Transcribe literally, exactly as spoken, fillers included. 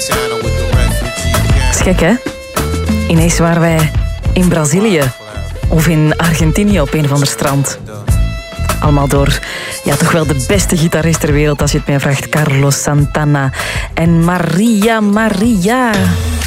Dat is gek, hè? Ineens waren wij in Brazilië of in Argentinië op een of ander strand. Allemaal door, ja, toch wel de beste gitarist ter wereld, als je het mij vraagt, Carlos Santana en Maria Maria.